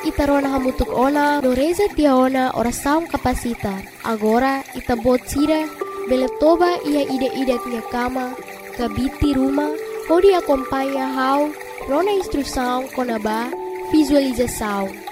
itarona hamutuk ona doreza tiaona ora saung kapasitar. Agora itabot sira bele toba ia ide-ide tia kama kabiti rumah hodi acompanha hau rona instrução konaba visualização.